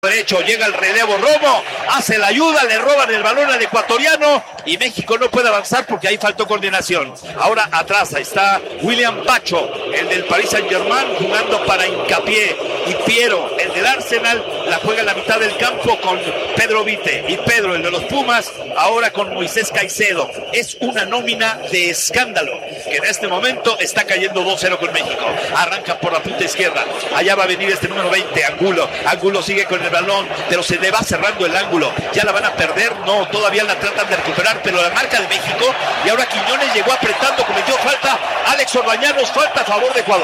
Derecho, llega el relevo Romo, hace la ayuda, le roban el balón al ecuatoriano y México no puede avanzar porque ahí faltó coordinación. Ahora atrás está William Pacho, el del Paris Saint-Germain, jugando para Hincapié, y Piero, el del Arsenal, la juega en la mitad del campo con Pedro Vite, y Pedro, el de los Pumas, ahora con Moisés Caicedo. Es una nómina de escándalo que en este momento está cayendo 2-0 con México. Arranca por la punta izquierda, allá va a venir este número 20, Angulo sigue con el balón, pero se le va cerrando el ángulo. Ya la van a perder, no, todavía la tratan de recuperar, pero la marca de México, y ahora Quiñones llegó apretando, cometió falta. Alex Orbañanos, falta a favor de Ecuador.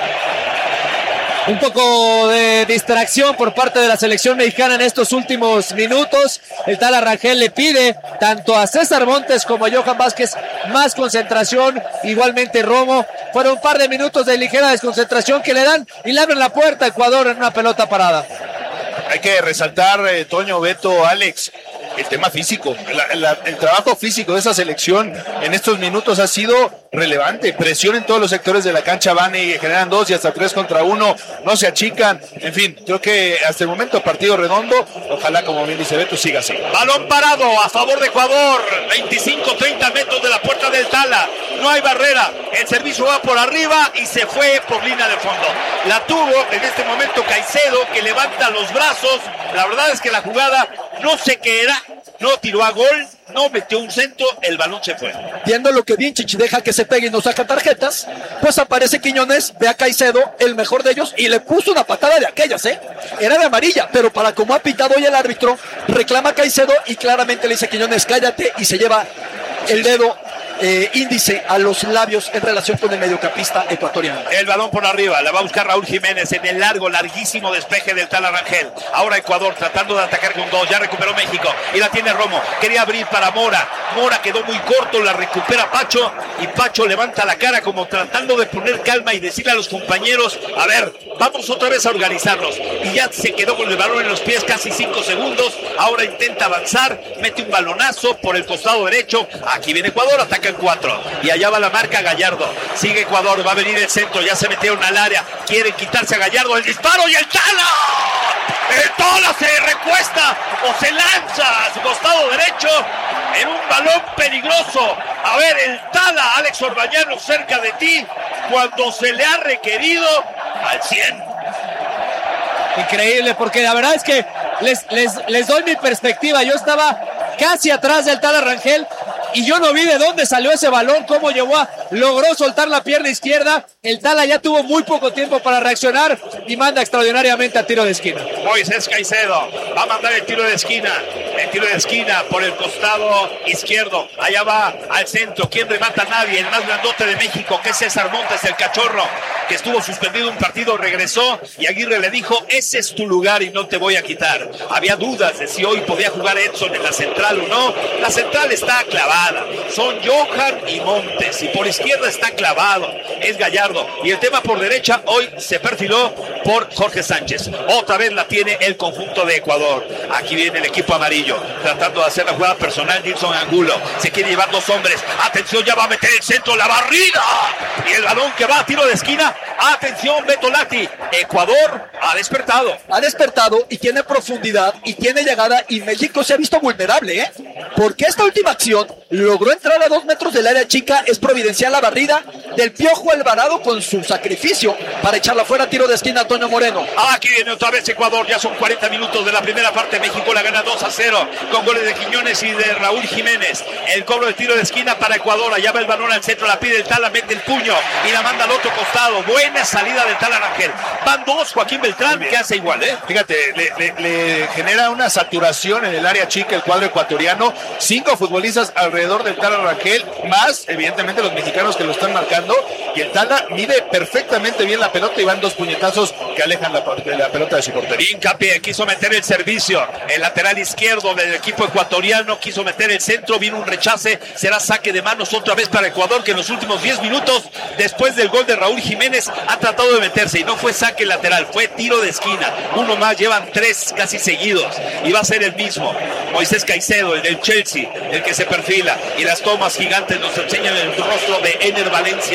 Un poco de distracción por parte de la selección mexicana en estos últimos minutos. El Tala Rangel le pide tanto a César Montes como a Johan Vázquez más concentración. Igualmente Romo. Fueron un par de minutos de ligera desconcentración que le dan y le abren la puerta a Ecuador en una pelota parada. Hay que resaltar, Toño, Beto, Alex, el tema físico. El trabajo físico de esa selección en estos minutos ha sido relevante. Presión en todos los sectores de la cancha, van y generan 2 y hasta 3 contra 1. No se achican. En fin, creo que hasta el momento partido redondo. Ojalá, como bien dice Beto, siga así. Balón parado a favor de Ecuador. 25-30 metros de la puerta del Tala. No hay barrera. El servicio va por arriba y se fue por línea de fondo. La tuvo en este momento Caicedo, que levanta los brazos. La verdad es que la jugada no sé qué era. No tiró a gol, no metió un centro, el balón se fue. Viendo lo que Vinchich deja que se pegue y no saca tarjetas, pues aparece Quiñones, ve a Caicedo, el mejor de ellos, y le puso una patada de aquellas, Era de amarilla, pero para como ha pitado hoy el árbitro, reclama a Caicedo y claramente le dice a Quiñones, cállate, y se lleva el dedo índice a los labios en relación con el mediocampista ecuatoriano. El balón por arriba, la va a buscar Raúl Jiménez en el larguísimo despeje del Tala Rangel. Ahora Ecuador tratando de atacar con 2, ya recuperó México y la tiene Romo, quería abrir para Mora quedó muy corto, la recupera Pacho y Pacho levanta la cara como tratando de poner calma y decirle a los compañeros, a ver, vamos otra vez a organizarnos, y ya se quedó con el balón en los pies casi 5 segundos, ahora intenta avanzar, mete un balonazo por el costado derecho, aquí viene Ecuador, ataca en 4 y allá va la marca Gallardo, sigue Ecuador, va a venir el centro, ya se metieron al área, quieren quitarse a Gallardo, el disparo y el Tala se recuesta o se lanza a su costado derecho en un balón peligroso. A ver, el Tala, Alex Orbañanos, cerca de ti cuando se le ha requerido al 100. Increíble, porque la verdad es que les doy mi perspectiva. Yo estaba casi atrás del Tala Rangel y yo no vi de dónde salió ese balón, cómo logró soltar la pierna izquierda. El Tala ya tuvo muy poco tiempo para reaccionar y manda extraordinariamente a tiro de esquina. Moisés Caicedo va a mandar el tiro de esquina por el costado izquierdo, allá va al centro, ¿quién remata? Nadie, el más grandote de México, que es César Montes, el cachorro, que estuvo suspendido un partido, regresó y Aguirre le dijo, ese es tu lugar y no te voy a quitar. Había dudas de si hoy podía jugar Edson en la central o no. La central está clavada, son Johan y Montes, y por izquierda está clavado, es Gallardo, y el tema por derecha hoy se perfiló por Jorge Sánchez. Otra vez la tiene el conjunto de Ecuador. Aquí viene el equipo amarillo tratando de hacer la jugada personal. Nilson Angulo se quiere llevar 2 hombres, atención, ya va a meter el centro, la barrida y el balón que va a tiro de esquina. Atención, Beto Lati, Ecuador ha despertado y tiene profundidad y tiene llegada, y México se ha visto vulnerable, porque esta última acción logró entrar a 2 metros del área chica. Es providencial la barrida del Piojo Alvarado con su sacrificio para echarla fuera, tiro de esquina a Toño Moreno. Aquí viene otra vez Ecuador, ya son 40 minutos de la primera parte. México la gana 2-0 con goles de Quiñones y de Raúl Jiménez. El cobro de tiro de esquina para Ecuador, allá va el balón al centro, la pide el Tala, mete el puño y la manda al otro costado. Buena salida del Tala Rangel. Van 2, Joaquín Beltrán, que hace igual, Fíjate, le genera una saturación en el área chica el cuadro ecuatoriano. 5 futbolistas alrededor del Tala Rangel, más evidentemente los mexicanos que lo están marcando, y el Tala mide perfectamente bien la pelota y van 2 puñetazos que alejan la pelota de su portería. Hincapié quiso meter el servicio, el lateral izquierdo del equipo ecuatoriano quiso meter el centro, vino un rechace, será saque de manos otra vez para Ecuador, que en los últimos 10 minutos después del gol de Raúl Jiménez ha tratado de meterse y no fue saque lateral, fue tiro de esquina. Uno más, llevan 3 casi seguidos y va a ser el mismo. Moisés Caicedo, el del Chelsea, el que se perfila, y las tomas gigantes nos enseñan el rostro de Ener Valencia en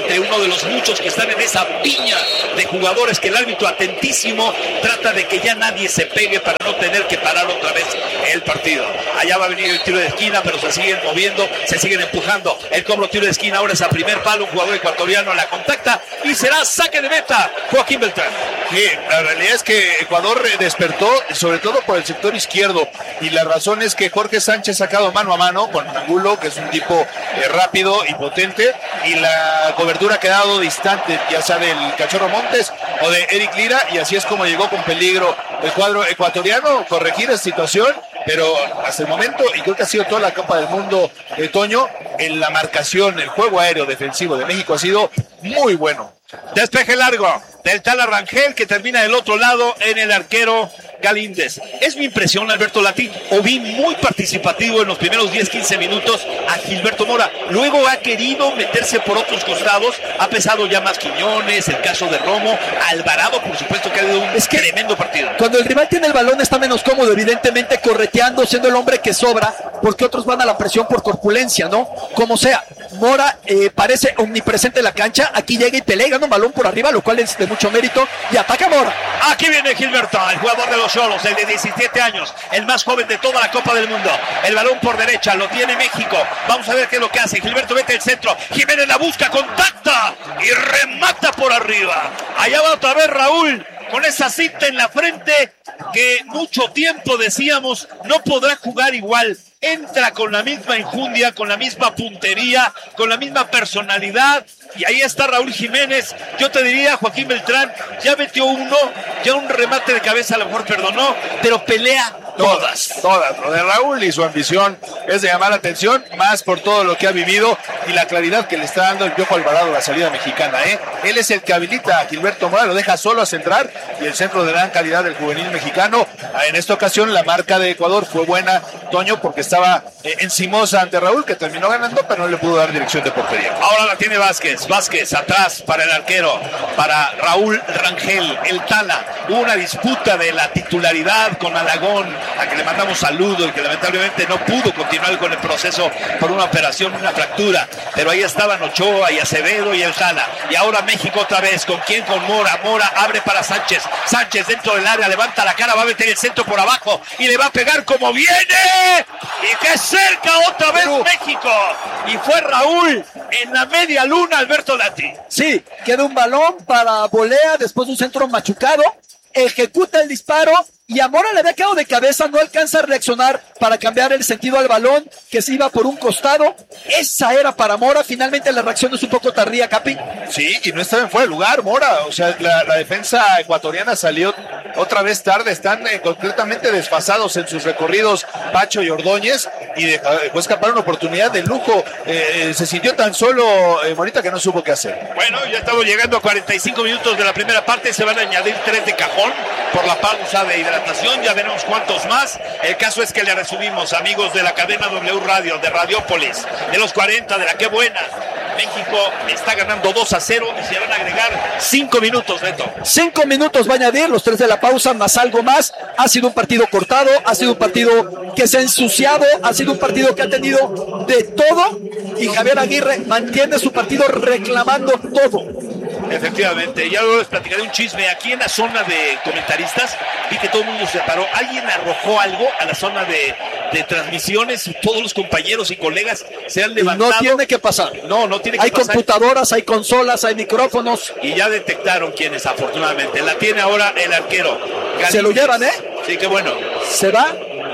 entre uno de los muchos que están en esa piña de jugadores que el árbitro atentísimo trata de que ya nadie se pegue para no tener que parar otra vez el partido. Allá va a venir el tiro de esquina, pero se siguen moviendo, se siguen empujando. El cobro tiro de esquina ahora es a primer palo, un jugador ecuatoriano la contacta y será saque de meta, Joaquín Beltrán. Sí, la realidad es que Ecuador despertó, sobre todo por el sector izquierdo, y la razón es que Jorge Sánchez ha sacado mano a mano con Angulo, que es un tipo rápido y potente, y la cobertura ha quedado distante, ya sea del Cachorro Montes o de Eric Lira, y así es como llegó con peligro el cuadro ecuatoriano, corregir esa situación, pero hasta el momento, y creo que ha sido toda la Copa del Mundo, Toño, en la marcación, el juego aéreo defensivo de México ha sido muy bueno. Despeje largo del Tala Rangel que termina del otro lado en el arquero Galíndez. Es mi impresión, Alberto Lati, o vi muy participativo en los primeros 10-15 minutos a Gilberto Mora. Luego ha querido meterse por otros costados, ha pesado ya más Quiñones, el caso de Romo, Alvarado, por supuesto que ha dado un tremendo partido. Cuando el rival tiene el balón está menos cómodo, evidentemente correteando, siendo el hombre que sobra, porque otros van a la presión por corpulencia, ¿no? Como sea, Mora parece omnipresente en la cancha, aquí llega y pelea, gana un balón por arriba, lo cual es de mucho mérito, y ataca Mora. Aquí viene Gilberto, el jugador de los Xolos, el de 17 años, el más joven de toda la Copa del Mundo. El balón por derecha, lo tiene México. Vamos a ver qué es lo que hace. Gilberto mete el centro, Jiménez la busca, contacta y remata por arriba. Allá va otra vez Raúl, con esa cita en la frente que mucho tiempo decíamos no podrá jugar igual. Entra con la misma enjundia, con la misma puntería, con la misma personalidad. Y ahí está Raúl Jiménez. Yo te diría, Joaquín Beltrán, ya metió uno, ya un remate de cabeza a lo mejor perdonó, pero pelea todas. Lo de Raúl y su ambición es de llamar la atención, más por todo lo que ha vivido y la claridad que le está dando el Piojo Alvarado a la salida mexicana. Él es el que habilita a Gilberto Mora, lo deja solo a centrar, y el centro de gran calidad del juvenil mexicano. En esta ocasión la marca de Ecuador fue buena, Toño, porque estaba encimosa ante Raúl, que terminó ganando, pero no le pudo dar dirección de portería. Ahora la tiene Vázquez atrás para el arquero, para Raúl Rangel, el Tala. Hubo una disputa de la titularidad con Alagón, a que le mandamos saludo y que lamentablemente no pudo continuar con el proceso por una operación, una fractura, pero ahí estaban Ochoa y Acevedo y el Tala. Y ahora México otra vez, ¿con quién? Con Mora. Mora abre para Sánchez dentro del área, levanta la cara, va a meter el centro por abajo y le va a pegar como viene, y que cerca otra vez México, y fue Raúl en la media luna, Alberto Lati. Sí, queda un balón para volea, después un centro machucado, ejecuta el disparo y a Mora le había quedado de cabeza, no alcanza a reaccionar para cambiar el sentido al balón, que se iba por un costado. Esa era para Mora, finalmente la reacción es un poco tardía, Capi. Sí, y no estaba en fuera de lugar Mora, o sea, la defensa ecuatoriana salió otra vez tarde, están completamente desfasados en sus recorridos Pacho y Ordóñez, y dejó escapar una oportunidad de lujo. Se sintió tan solo Morita que no supo qué hacer. Bueno, ya estamos llegando a 45 minutos de la primera parte, se van a añadir 3 de cajón por la pausa de hidratación, ya veremos cuántos más. El caso es que le resumimos, amigos de la cadena W Radio, de Radiópolis, de los 40, de la Qué Buena. México está ganando 2-0 y se van a agregar 5 minutos, Neto. 5 minutos va a añadir, los 3 de la pausa más algo más. Ha sido un partido cortado, ha sido un partido que se ha ensuciado, ha sido un partido que ha tenido de todo, y Javier Aguirre mantiene su partido reclamando todo. Efectivamente, ya luego les platicaré un chisme. Aquí en la zona de comentaristas vi que todo el mundo se paró. Alguien arrojó algo a la zona de transmisiones y todos los compañeros y colegas se han levantado. Y no tiene que pasar. No tiene que hay pasar. Hay computadoras, hay consolas, hay micrófonos. Y ya detectaron quiénes, afortunadamente. La tiene ahora el arquero. Galíndez. Se lo llevan, Sí, qué bueno. Se va.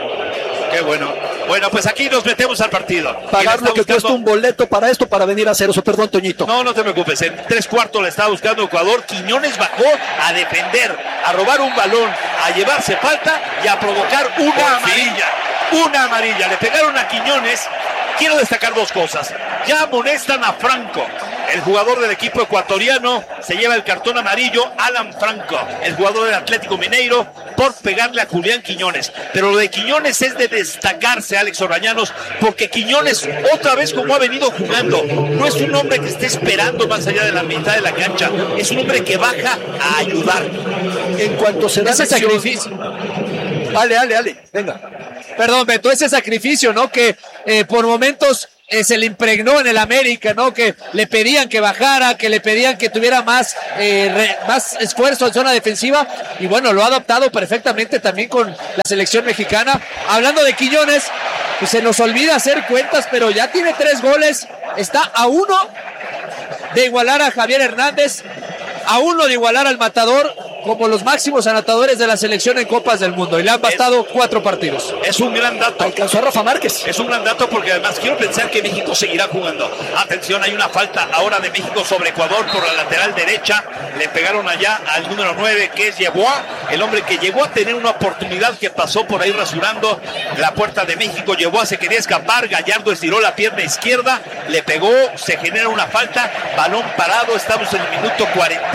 Qué bueno. Bueno, pues aquí nos metemos al partido. Pagar lo que cuesta un boleto para esto, para venir a hacer eso. Perdón, Toñito. No te preocupes. En 3/4 le estaba buscando Ecuador. Quiñones bajó a defender, a robar un balón, a llevarse falta y a provocar una amarilla. Una amarilla. Le pegaron a Quiñones. Quiero destacar 2 cosas. Ya amonestan a Franco, el jugador del equipo ecuatoriano. Se lleva el cartón amarillo Alan Franco, el jugador del Atlético Mineiro, por pegarle a Julián Quiñones. Pero lo de Quiñones es de destacarse, Alex Orbañanos, porque Quiñones, otra vez como ha venido jugando, no es un hombre que esté esperando más allá de la mitad de la cancha, es un hombre que baja a ayudar. En cuanto se da ese sacrificio. Ale, venga. Perdón, Beto, ese sacrificio, ¿no? Que por momentos se le impregnó en el América, ¿no? Que le pedían que bajara, que le pedían que tuviera más esfuerzo en zona defensiva, y bueno, lo ha adoptado perfectamente también con la selección mexicana. Hablando de Quiñones, pues se nos olvida hacer cuentas, pero ya tiene 3 goles, está a 1 de igualar a Javier Hernández, a 1 de igualar al Matador como los máximos anotadores de la selección en Copas del Mundo, y le han bastado 4 partidos. Es un gran dato. Alcanzó a Rafa Márquez. Es un gran dato porque además quiero pensar que México seguirá jugando. Atención, hay una falta ahora de México sobre Ecuador por la lateral derecha. Le pegaron allá al número 9, que es Yeboah, el hombre que llegó a tener una oportunidad, que pasó por ahí rasurando la puerta de México. Yeboah se quería escapar, Gallardo estiró la pierna izquierda, le pegó, se genera una falta, balón parado, estamos en el minuto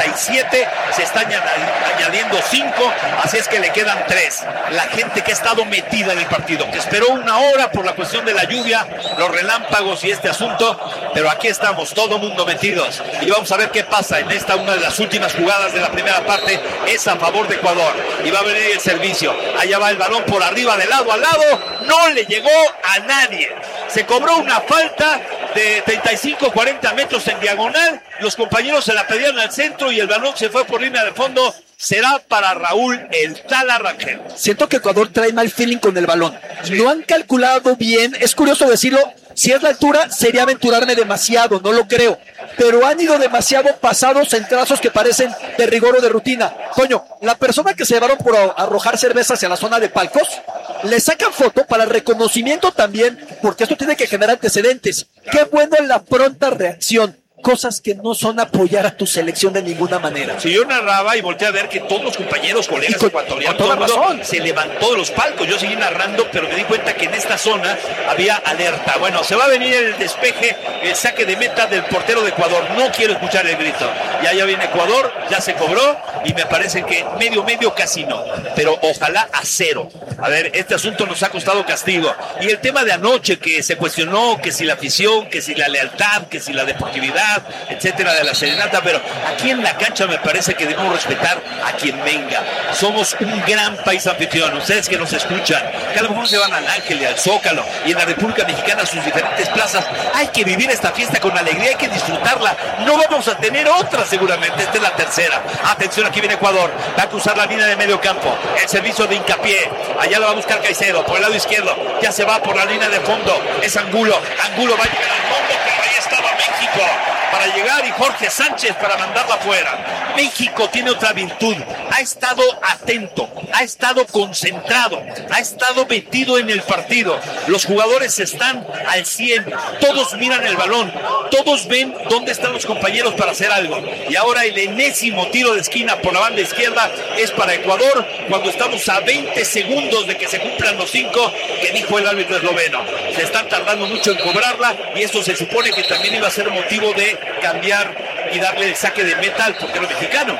47, se está añadiendo 5, así es que le quedan 3. La gente que ha estado metida en el partido, que esperó una hora por la cuestión de la lluvia, los relámpagos y este asunto, pero aquí estamos, todo mundo metidos, y vamos a ver qué pasa en esta, una de las últimas jugadas de la primera parte, es a favor de Ecuador, y va a venir el servicio, allá va el balón por arriba, de lado a lado, no le llegó a nadie, se cobró una falta de 35-40 metros en diagonal, los compañeros se la pedían al centro y el balón se fue por línea de fondo. Será para Raúl el Tala Rangel. Siento que Ecuador trae mal feeling con el balón. Sí. No han calculado bien, es curioso decirlo, si es la altura sería aventurarme demasiado, no lo creo, pero han ido demasiado pasados en trazos que parecen de rigor o de rutina. Toño, la persona que se llevaron por arrojar cerveza hacia la zona de palcos, le sacan foto para reconocimiento también, porque esto tiene que generar antecedentes. Qué bueno la pronta reacción. Cosas que no son apoyar a tu selección de ninguna manera. Si yo narraba y volteé a ver que todos los compañeros, colegas ecuatorianos, todo el mundo se levantó de los palcos. Yo seguí narrando, pero me di cuenta que en esta zona había alerta. Bueno, se va a venir el despeje, el saque de meta del portero de Ecuador. No quiero escuchar el grito. Ya viene Ecuador, ya se cobró y me parece que medio casi no. Pero ojalá a 0. A ver, este asunto nos ha costado castigo. Y el tema de anoche que se cuestionó, que si la afición, que si la lealtad, que si la deportividad, etcétera, de la serenata, pero aquí en la cancha me parece que debemos respetar a quien venga. Somos un gran país anfitrión, ustedes que nos escuchan, que a lo mejor se van al Ángel y al Zócalo y en la República Mexicana a sus diferentes plazas. Hay que vivir esta fiesta con alegría, hay que disfrutarla. No vamos a tener otra seguramente, esta es la tercera. Atención, aquí viene Ecuador, va a cruzar la línea de medio campo, el servicio de Hincapié, allá lo va a buscar Caicedo por el lado izquierdo, ya se va por la línea de fondo, es Angulo va a llegar al fondo, pero ahí estaba México para llegar y Jorge Sánchez para mandarla afuera. México tiene otra virtud, ha estado atento, ha estado concentrado, ha estado metido en el partido. Los jugadores están al 100, todos miran el balón, todos ven dónde están los compañeros para hacer algo. Y ahora el enésimo tiro de esquina por la banda izquierda es para Ecuador, cuando estamos a 20 segundos de que se cumplan los 5 que dijo el árbitro esloveno. Se están tardando mucho en cobrarla y esto se supone que también iba a ser motivo de cambiar y darle el saque de meta al portero mexicano.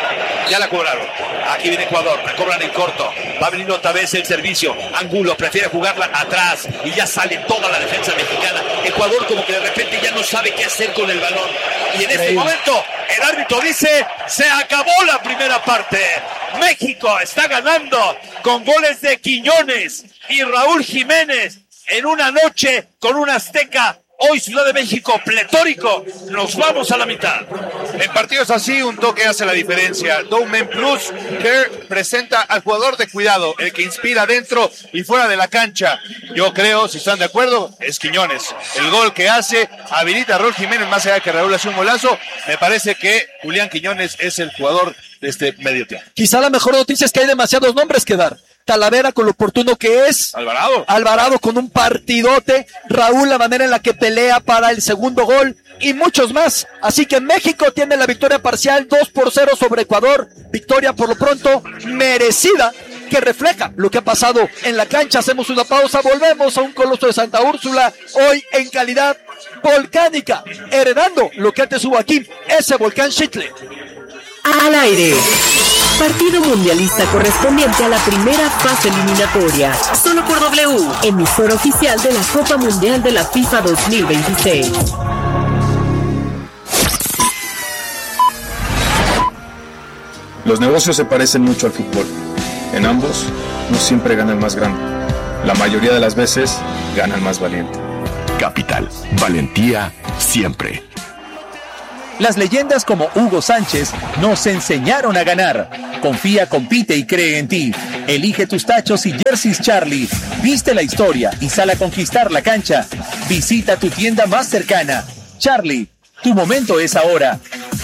Ya la cobraron. Aquí viene Ecuador, la cobran en corto. Va a venir otra vez el servicio. Angulo prefiere jugarla atrás y ya sale toda la defensa mexicana. Ecuador como que de repente ya no sabe qué hacer con el balón. Y en este momento el árbitro dice: se acabó la primera parte. México está ganando con goles de Quiñones y Raúl Jiménez en una noche con un Azteca. Hoy Ciudad de México pletórico, nos vamos a la mitad. En partidos así un toque hace la diferencia. Dowman Plus que presenta al jugador de cuidado, el que inspira dentro y fuera de la cancha. Yo creo, si están de acuerdo, es Quiñones. El gol que hace habilita a Raúl Jiménez, más allá de que Raúl hace un golazo. Me parece que Julián Quiñones es el jugador de este medio tiempo. Quizá la mejor noticia es que hay demasiados nombres que dar. Talavera con lo oportuno que es. Alvarado con un partidote. Raúl la manera en la que pelea para el segundo gol. Y muchos más. Así que México tiene la victoria parcial 2-0 sobre Ecuador. Victoria por lo pronto merecida, que refleja lo que ha pasado en la cancha. Hacemos una pausa, volvemos a un Coloso de Santa Úrsula. Hoy en calidad volcánica. Heredando lo que antes hubo aquí. Ese volcán Xitle. Al aire. Partido mundialista correspondiente a la primera fase eliminatoria. Solo por W, emisor oficial de la Copa Mundial de la FIFA 2026. Los negocios se parecen mucho al fútbol. En ambos, no siempre gana el más grande. La mayoría de las veces, gana el más valiente. Capital, valentía siempre. Las leyendas como Hugo Sánchez nos enseñaron a ganar. Confía, compite y cree en ti. Elige tus tachos y jerseys Charlie. Viste la historia y sal a conquistar la cancha. Visita tu tienda más cercana. Charlie, tu momento es ahora.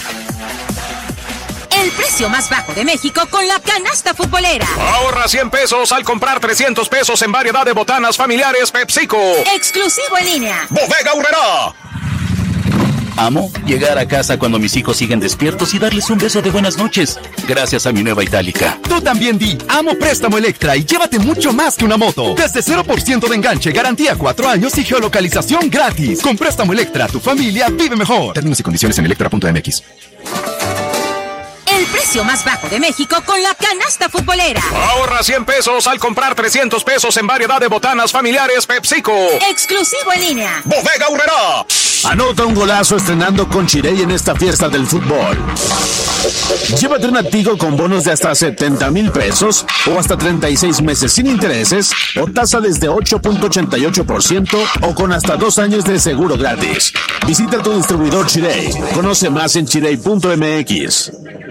El precio más bajo de México con la canasta futbolera. Ahorra 100 pesos al comprar 300 pesos en variedad de botanas familiares PepsiCo. Exclusivo en línea. Bodega Aurrerá. Amo llegar a casa cuando mis hijos siguen despiertos y darles un beso de buenas noches, gracias a mi nueva Itálica. Tú también di amo Préstamo Electra y llévate mucho más que una moto. Desde 0% de enganche, garantía 4 años y geolocalización gratis. Con Préstamo Electra, tu familia vive mejor. Términos y condiciones en electra.mx. El precio más bajo de México con la canasta futbolera. Ahorra 100 pesos al comprar 300 pesos en variedad de botanas familiares PepsiCo. Exclusivo en línea. Bodega Aurrerá. Anota un golazo estrenando con Chirey en esta fiesta del fútbol. Llévate un Tigo con bonos de hasta 70,000 pesos o hasta 36 meses sin intereses o tasa desde 8.88% o con hasta 2 años de seguro gratis. Visita tu distribuidor Chirey. Conoce más en chirey.mx.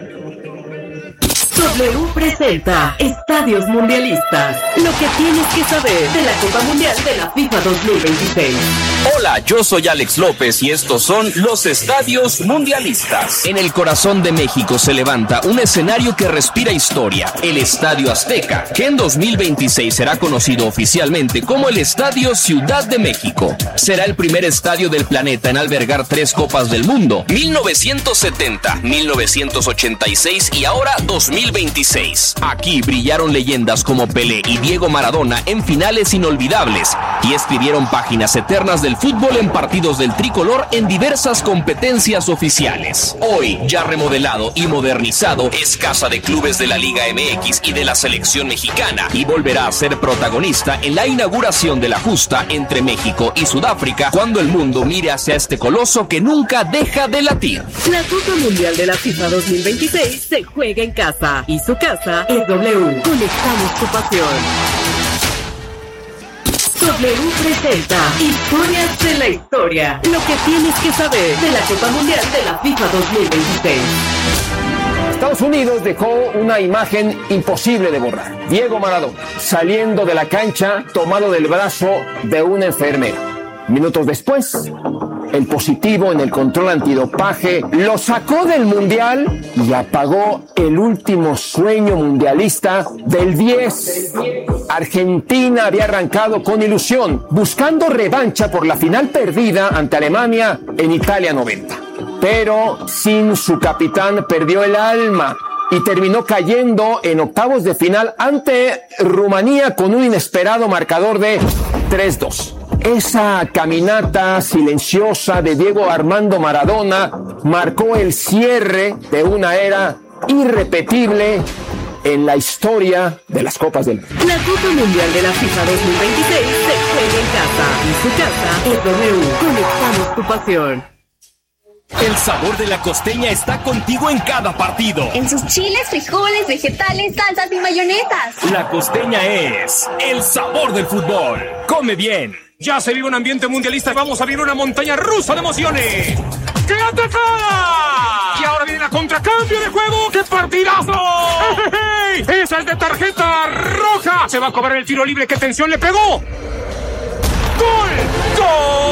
W presenta Estadios Mundialistas. Lo que tienes que saber de la Copa Mundial de la FIFA 2026. Hola, yo soy Alex López y estos son los Estadios Mundialistas. En el corazón de México se levanta un escenario que respira historia, el Estadio Azteca, que en 2026 será conocido oficialmente como el Estadio Ciudad de México. Será el primer estadio del planeta en albergar 3 Copas del Mundo: 1970, 1986 y ahora 2026. Aquí brillaron leyendas como Pelé y Diego Maradona en finales inolvidables y escribieron páginas eternas del fútbol en partidos del tricolor en diversas competencias oficiales. Hoy, ya remodelado y modernizado, es casa de clubes de la Liga MX y de la selección mexicana y volverá a ser protagonista en la inauguración de la justa entre México y Sudáfrica cuando el mundo mire hacia este coloso que nunca deja de latir. La Copa Mundial de la FIFA 2026 se juega en casa y su casa es W. Conectamos tu pasión. W presenta Historias de la Historia. Lo que tienes que saber de la Copa Mundial de la FIFA 2026. Estados Unidos dejó una imagen imposible de borrar. Diego Maradona saliendo de la cancha tomado del brazo de una enfermera. Minutos después, el positivo en el control antidopaje lo sacó del mundial y apagó el último sueño mundialista del 10. Argentina había arrancado con ilusión, buscando revancha por la final perdida ante Alemania en Italia 90. Pero sin su capitán perdió el alma y terminó cayendo en octavos de final ante Rumanía con un inesperado marcador de 3-2. Esa caminata silenciosa de Diego Armando Maradona marcó el cierre de una era irrepetible en la historia de las Copas del Mundo. La Copa Mundial de la FIFA 2026 se juega en casa y su casa es W. Conectamos tu pasión. El sabor de la costeña está contigo en cada partido. En sus chiles, frijoles, vegetales, salsas y mayonetas. La costeña es el sabor del fútbol. Come bien. Ya se vive un ambiente mundialista y vamos a vivir una montaña rusa de emociones. ¡Qué atacada! Y ahora viene la contracambio de juego. ¡Qué partidazo! ¡Hey! ¡Esa es de tarjeta roja! Se va a cobrar el tiro libre. ¡Qué tensión le pegó! ¡Gol! ¡Gol!